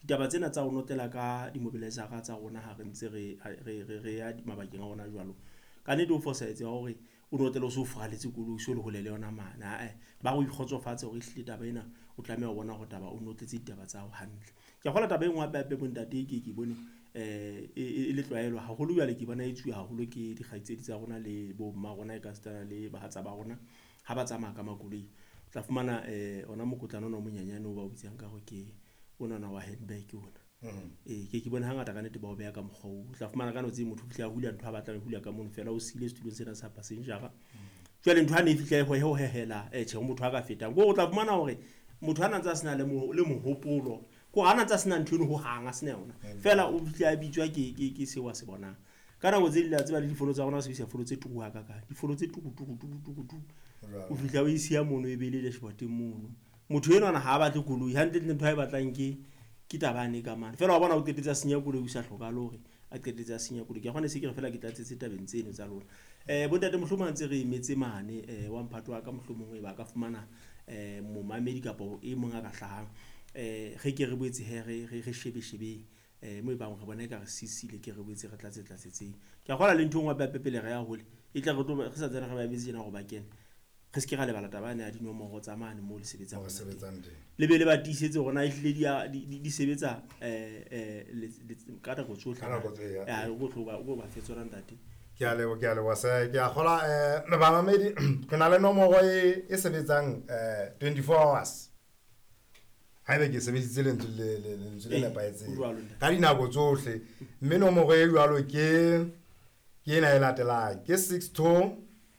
ditaba tsena tsa ho notela ka di-mobilisera tsa rona ha re ntse re ya mabakeng a rona jwalo ka nnete o fosahetse hore o notele o se o furaletse koloi so le hole le yona mana ba go ikgotsofatsa hore ehlile taba ena o tlameha ho bona go taba o notletse ditaba tsa ho hantle ke gola taba engwe hape bontate ke bone e le tlwaelo haholo jwale ke bona etsuwa haholo ke dikgaitsedi tsa rona le bo mma rona e ka stana le bahatsa ba rona ha ba tsamaya ka makoloi o tla fumana ona mokotlana ona o monyanyane o ba o bitsang ka gore ke ona wa handbag ona ke bona hangata ka nnete ba o beha ka mokgwa o tla fumana ka notse motho o fihla hula ntho a batla re hula ka mono fela o sile setulong sena sa passenger jwale ntho ha ne fihla ho hehela tjhe motho a ka fetang go tla fumana hore motho ana ntse a sena le mohopolo ko ana ntse a sena ntho eno ho hanga sena yona fela o fihla a bitswa ke se wa se bonang ka nako tse dile tseba le difolo tsa rona se bisa folo tse tuku ha ka difolo tse tuku o fihla o isia mono e bele dashboard mono motho eno ana ha ba tle koloi hantle ntho ha e batlang ke tabane ka mane fela wa bona o qetetsa senya koloi o sa hloka le hore a qetetsa senya koloi ke gone se ke re fela ke tlatsetse tabeng tseno tsa lona bontate mohlomong ntse re imetse mane wa mphato wa ka mohlomong e ba ka fumana momamedi kapa e mong a ka hlahang ge ke re boetse re shebe mo bang re bona ka re sisile ke re boetse re tlatsetseng ke gola le ntho ngwa pepele re ya hole e tla re sa tsena re ba bitsena go ba kena ge se ke ga lebala tabane ya dinomoro tsa mane mo le sebetsang le be le ba tisetse gona ehlile di sebetsa ka nako tsohle ya go tloga go ba fetsora ntate ke a leboha se ke a gola babamedi ke na le nomoro e sebetsang 24 hours haebe ke sebeditse le le nepaetseng ka dinako tsohle mme nomoro e jwalo ke ena e latelang ke 62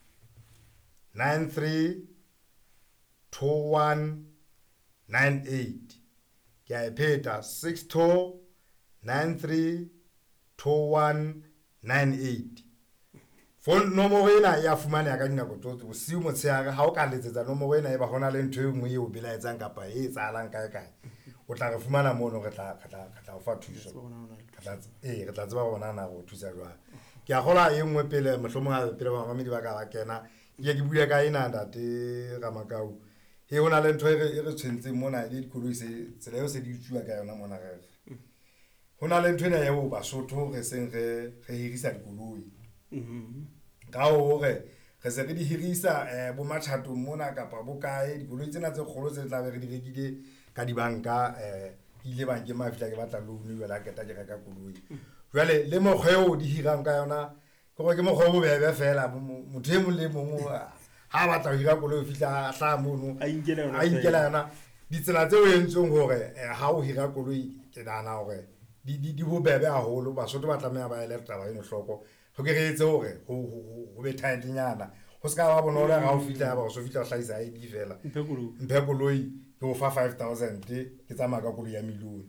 93 21 98 ke a ipeta 62 93 21 98 phone nomoro ena ya fumana ka dinako tsohle bosiu motshehare ha o ka letsetsa nomoro ena e ba hona le ntho e nngwe e o belaetsang kapa e tsalang kae o tla re fumana mono re tla o fa thuso re tla tseba bona na go thusa jwang ke a gola e nngwe pele mohlomong a pele ba mamedi ba ka ba kena ke bua ka ena ntate Ramakau he hona le ntho e re tshwentseng mona le dikoloi se tsela eo se di utswa ka yona mona re hona le ntho ena ya bo Basotho re seng re hirisa dikoloi ka hore re se re di hirisa bo mathatong mona kapa bo kae dikoloi tsena tse kgolo tse tla be re di rekile ka dibanka ile banke mafihla ke batla loan jwale a keta ke reka koloi jwale le mokgweo di hirang ka yona ke mokgwa o bebe fela motho e mong le mong ha batla ho hira koloi o fihla a hla mono a inkela yona ditsela tseo e entsweng hore ha o hira koloi ke dana hore di bobebe haholo Basotho ba tlameha ba ele taba eno hloko ho ke re etse hore ho be tightnyana ho ska ba bonolo ga o fihla ba so fihla hlahisa ID fela mphe koloi ke o fa 5000 ke tsamaya ka koloi ya milione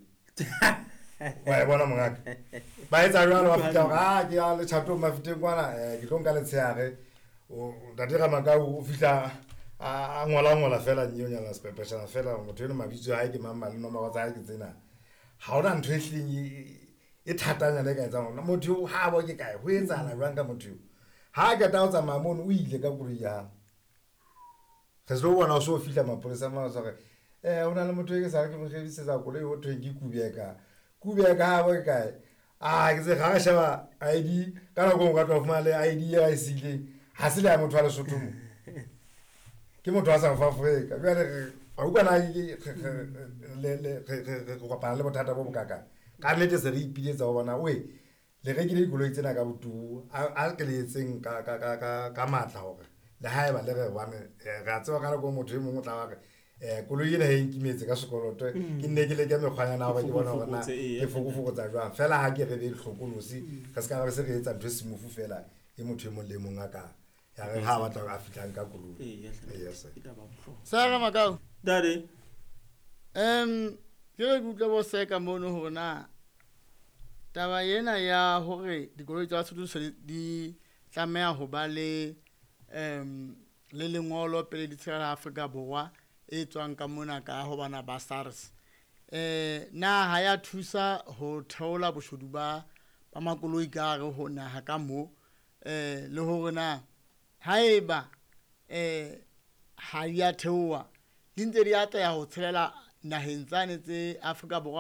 wa bona mongaka ba etsa jwalo ba fihla ke ya le chato mafiteng kwana ke tlo nka le tsheare o ntate Ramakau o fihla a ngola fela nyonyana sepepeshana fela motho eno mabitso a ke mamma le nomoro tsa ke tsena ha ona ntho e thatanya le ka etsa ona motho ha bo ke kae ho etsala jwang ka motho ha ke ta o tsamaya mono o ile ka koloi ya re se lo bona o so fihla mapolesa ma so re ona le motho e ke sa ke mo kgebisetsa koloi ho thwe ke kubeka ha bo kae ke se ga sheba ID ka nako go ka tlo fumana le ID ya isile ha se le ya motho a Lesotho mo ke motho a South Africa jwale a ukana le go kopana le bothata bo bokaka ka nnete se re ipiletsa go bona we le rekile dikoloi tsena ka botu a ke le etseng ka matla hore le haeba le re bane ga tswa ka go motho e mongwe o tla ba koloi ena e nkimetse ka sekoloto ke nne ke le ke mekgwanyana hore ke bona hore na ke fokofokotsa jwang fela ha ke re le hlokolosi ka ska re se re etsa ntho se mofu fela e motho e mong le mong aka ya re ha batla a fitlang ka koloi yes sa Ramakau dade ke re gutla bo se ka mono hore na taba ena ya hore dikoloi tsa Basotho di tlameha ho ba le lengolo pele di tshela Afrika Borwa e tswang ka mona ka ho bana ba SARS na ha ya thusa ho theola boshodu ba makoloi ka re ho naha ka mo le hore na haeba ha ya theowa di ntse di atla ya ho tshelela naheng tsane tse Afrika Borwa